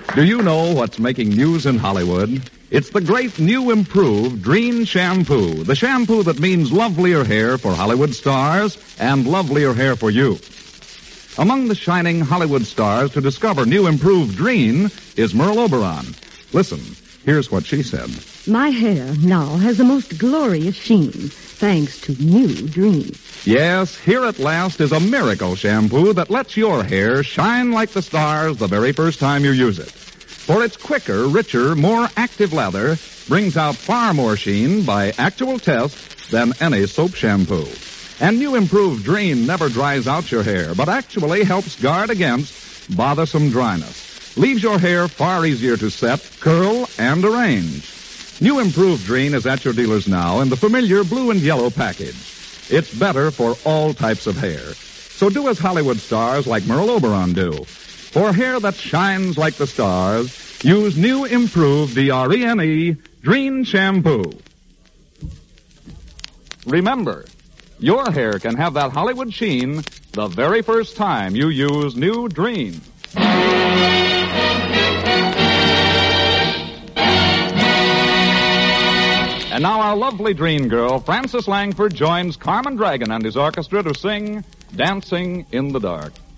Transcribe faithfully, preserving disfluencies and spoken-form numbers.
Do you know what's making news in Hollywood? It's the great new improved Drene shampoo, the shampoo that means lovelier hair for Hollywood stars and lovelier hair for you. Among the shining Hollywood stars to discover new improved Drene is Merle Oberon. Listen, here's what she said. My hair now has the most glorious sheen, thanks to new Drene. Yes, here at last is a miracle shampoo that lets your hair shine like the stars the very first time you use it. For its quicker, richer, more active lather brings out far more sheen by actual tests than any soap shampoo. And new improved Drene never dries out your hair, but actually helps guard against bothersome dryness. Leaves your hair far easier to set, curl, and arrange. New improved Drene is at your dealers now in the familiar blue and yellow package. It's better for all types of hair. So do as Hollywood stars like Merle Oberon do. For hair that shines like the stars, use new improved D R E N E Drene shampoo. Remember, your hair can have that Hollywood sheen the very first time you use new Drene. And now our lovely Drene girl, Frances Langford, joins Carmen Dragon and his orchestra to sing Dancing in the Dark.